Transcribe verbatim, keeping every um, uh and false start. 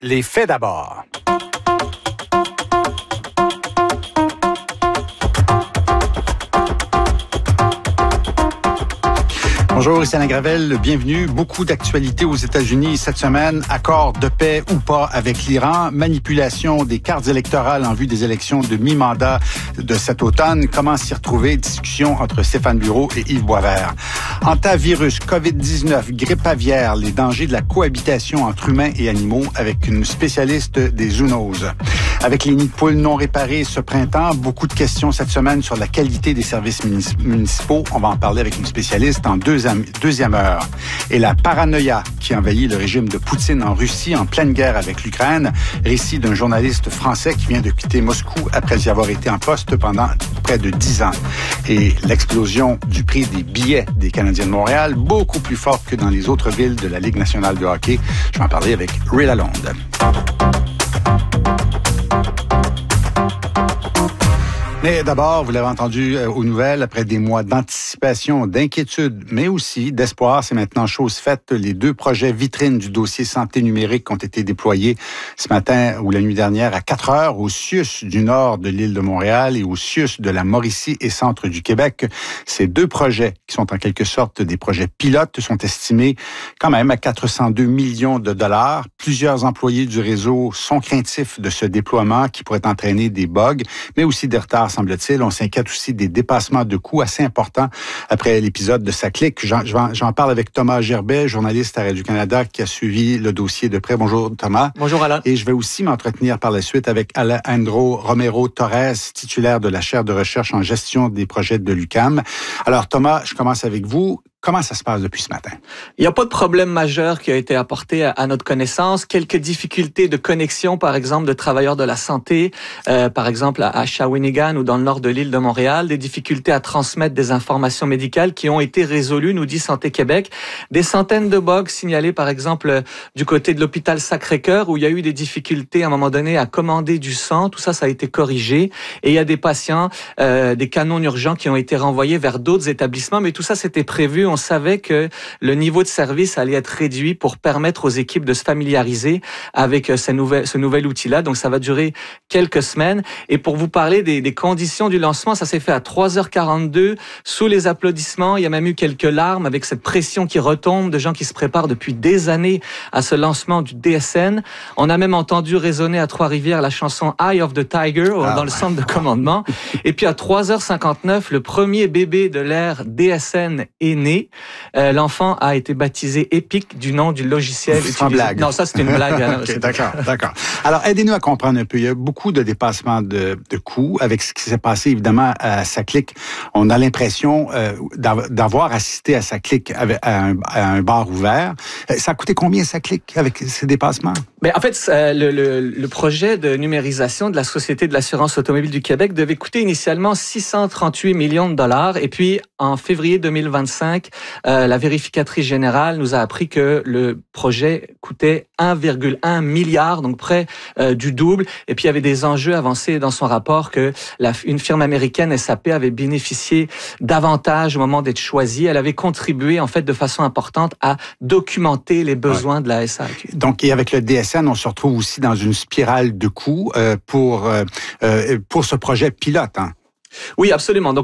Les faits d'abord. Bonjour, ici Alain Gravel, bienvenue. Beaucoup d'actualités aux États-Unis cette semaine. Accord de paix ou pas avec l'Iran, manipulation des cartes électorales en vue des élections de mi-mandat de cet automne. Comment s'y retrouver? Discussion entre Stéphane Bureau et Yves Boisvert. Hantavirus, covid dix-neuf, grippe aviaire, les dangers de la cohabitation entre humains et animaux avec une spécialiste des zoonoses. Avec les nids de poules non réparés ce printemps, beaucoup de questions cette semaine sur la qualité des services municipaux. On va en parler avec une spécialiste en deux deuxième heure. Et la paranoïa qui envahit le régime de Poutine en Russie en pleine guerre avec l'Ukraine. Récit d'un journaliste français qui vient de quitter Moscou après y avoir été en poste pendant près de dix ans. Et l'explosion du prix des billets des Canadiens de Montréal, beaucoup plus forte que dans les autres villes de la Ligue nationale de hockey. Je vais en parler avec Ray Lalonde. Mais d'abord, vous l'avez entendu aux nouvelles, après des mois d'anticipation, d'inquiétude, mais aussi d'espoir, c'est maintenant chose faite. Les deux projets vitrines du dossier santé numérique ont été déployés ce matin ou la nuit dernière à quatre heures au C I U S du nord de l'île de Montréal et au C I U S de la Mauricie et centre du Québec. Ces deux projets, qui sont en quelque sorte des projets pilotes, sont estimés quand même à quatre cent deux millions de dollars. Plusieurs employés du réseau sont craintifs de ce déploiement qui pourrait entraîner des bugs, mais aussi des retards, semble-t-il. On s'inquiète aussi des dépassements de coûts assez importants après l'épisode de SACLIC. J'en, j'en parle avec Thomas Gerbet, journaliste à Radio-Canada qui a suivi le dossier de près. Bonjour Thomas. Bonjour Alain. Et je vais aussi m'entretenir par la suite avec Alejandro Romero Torres, titulaire de la chaire de recherche en gestion des projets de l'U Q A M. Alors Thomas, je commence avec vous. Comment ça se passe depuis ce matin? Il n'y a pas de problème majeur qui a été apporté à, à notre connaissance. Quelques difficultés de connexion, par exemple, de travailleurs de la santé, euh, par exemple à, à Shawinigan ou dans le nord de l'île de Montréal. Des difficultés à transmettre des informations médicales qui ont été résolues, nous dit Santé Québec. Des centaines de bugs signalés, par exemple, du côté de l'hôpital Sacré-Cœur, où il y a eu des difficultés à un moment donné à commander du sang. Tout ça, ça a été corrigé. Et il y a des patients, euh, des canons urgents qui ont été renvoyés vers d'autres établissements. Mais tout ça, c'était prévu. On savait que le niveau de service allait être réduit pour permettre aux équipes de se familiariser avec ce nouvel, ce nouvel outil-là. Donc, ça va durer quelques semaines. Et pour vous parler des, des conditions du lancement, ça s'est fait à trois heures quarante-deux, sous les applaudissements. Il y a même eu quelques larmes avec cette pression qui retombe de gens qui se préparent depuis des années à ce lancement du D S N. On a même entendu résonner à Trois-Rivières la chanson Eye of the Tiger ah, dans ouais. le centre de commandement. Et puis, à trois heures cinquante-neuf, le premier bébé de l'ère D S N est né. Euh, l'enfant a été baptisé Epic du nom du logiciel. Sans utilisé. Blague. Non, ça c'est une blague. Alors, okay, d'accord, d'accord. Alors, aidez-nous à comprendre un peu. Il y a beaucoup de dépassements de, de coûts avec ce qui s'est passé évidemment à SACLIC. On a l'impression euh, d'avoir assisté à SACLIC avec, à, un, à un bar ouvert. Ça a coûté combien SACLIC avec ces dépassements? Mais en fait, euh, le, le, le projet de numérisation de la Société de l'assurance automobile du Québec devait coûter initialement six cent trente-huit millions de dollars. Et puis, en février deux mille vingt-cinq, euh, la vérificatrice générale nous a appris que le projet coûtait un virgule un milliard, donc près euh, du double. Et puis, il y avait des enjeux avancés dans son rapport que la, une firme américaine, S A P, avait bénéficié davantage au moment d'être choisie. Elle avait contribué, en fait, de façon importante à documenter les besoins ouais. de la S A Q. Donc, et avec le D S N, on se retrouve aussi dans une spirale de coûts euh, pour, euh, euh, pour ce projet pilote, hein? Oui, absolument. Donc,